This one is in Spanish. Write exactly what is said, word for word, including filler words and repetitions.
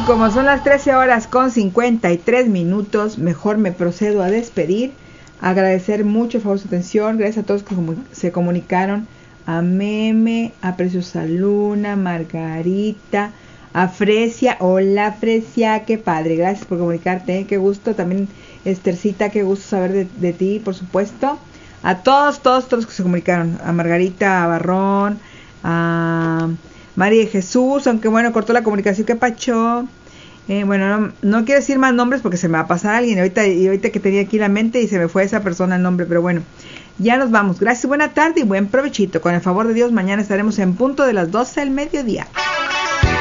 como son las trece horas con cincuenta y tres minutos, mejor me procedo a despedir. Agradecer mucho, por favor, su atención. Gracias a todos que se comunicaron. A Meme, a Preciosa Luna, Margarita, a Fresia. Hola, Fresia, qué padre. Gracias por comunicarte, ¿eh? Qué gusto. También, Estercita, qué gusto saber de, de ti, por supuesto. A todos, todos, todos que se comunicaron. A Margarita, a Barrón, a María de Jesús, aunque bueno, cortó la comunicación, qué pacho. Eh, bueno, no, no quiero decir más nombres porque se me va a pasar alguien. Ahorita, y ahorita que tenía aquí la mente y se me fue esa persona el nombre, pero bueno, ya nos vamos. Gracias, buena tarde y buen provechito. Con el favor de Dios, mañana estaremos en punto de las doce del mediodía.